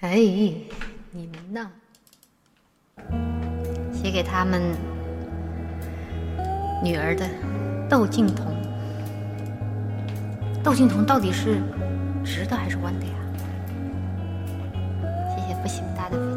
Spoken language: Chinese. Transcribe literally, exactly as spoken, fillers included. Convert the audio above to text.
哎，你们呢？写给他们女儿的窦靖童，窦靖童到底是直的还是弯的呀？谢谢不喜不大的。